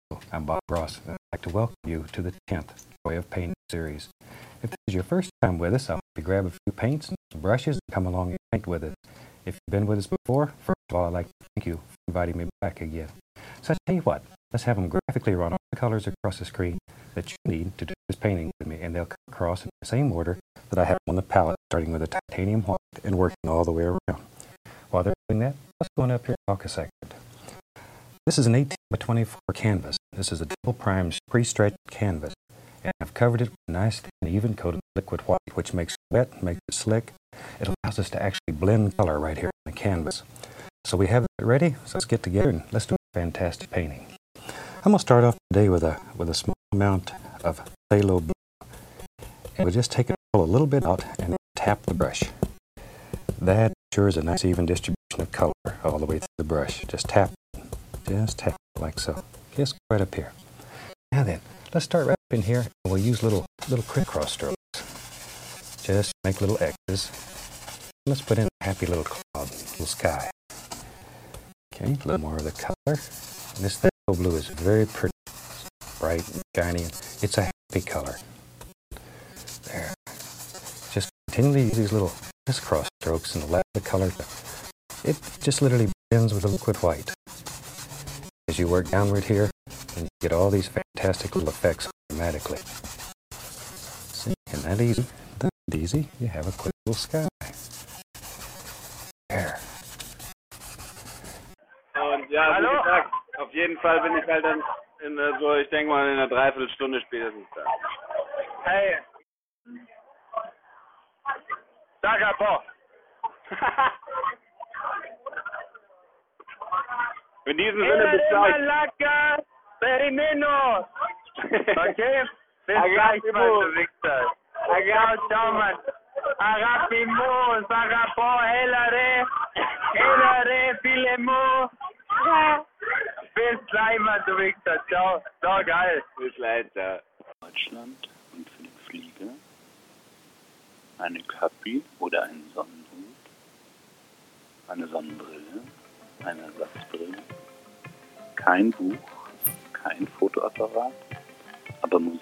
I'm Bob Ross, and I'd like to welcome you to the 10th Joy of Painting series. If this is your first time with us, I'll help you grab a few paints and some brushes and come along and paint with us. If you've been with us before, first of all, I'd like to thank you for inviting me back again. So I tell you what, let's have them graphically run all the colors across the screen that you need to do this painting with me, and they'll come across in the same order that I have on the palette, starting with a titanium white and working all the way around. While they're doing that, let's go on up here and talk a second. This is an 18 by 24 canvas. This is a double primed pre-stretched canvas. And I've covered it with a nice thin even coat of liquid white, which makes it wet, makes it slick. It allows us to actually blend color right here on the canvas. So we have it ready, so let's get together and let's do a fantastic painting. I'm going to start off today with a small amount of phthalo blue. And we'll just take it a little bit out and tap the brush. That ensures a nice even distribution of color all the way through the brush. Just tap it like so. Just right up here. Now then, let's start right up in here, and we'll use little crisscross strokes. Just make little X's. Let's put in a happy little cloud, little sky. Okay, a little more of the color. And this phthalo blue is very pretty, bright and shiny. It's a happy color. There. Just continually use these little crisscross strokes and allow the color to, it just literally blends with the liquid white. As you work downward here, and you get all these fantastic little effects automatically. See, isn't that easy? That easy. You have a quick little sky. There. Und ja, wie gesagt, auf jeden Fall bin ich halt dann ich denke mal in einer Dreiviertelstunde spätestens da. Hey! Sag po! In diesem Sinne bis gleich. Okay? Bis gleich, Mr. Victor. Ciao, Mann. Agapimo, Sagapo, Helare, Filemo. Bis gleich, Mr. Victor. Ciao. Ciao, geil. Bis gleich, ciao. Deutschland und für die Fliege, eine Kappe oder einen Sonnenhut, eine Sonnenbrille, eine Ersatzbrille, kein Buch, kein Fotoapparat, aber Musik.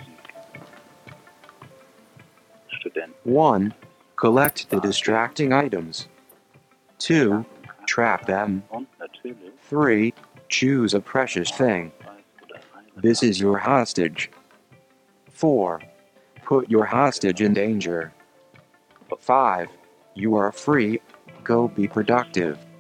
Studenten. 1. Collect the distracting items. 2. Trap them. Und natürlich 3. Choose a precious thing. This is your hostage. 4. Put your hostage in danger. 5. You are free. Go be productive.